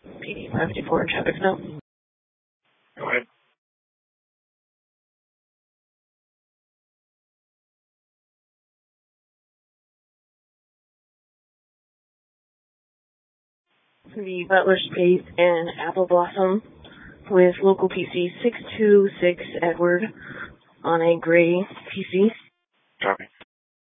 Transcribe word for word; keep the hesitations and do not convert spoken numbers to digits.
P D five fifty-four, traffic stop. Go ahead. The Butler Space and Apple Blossom with local P C six two six Edward on a gray P C. Copy.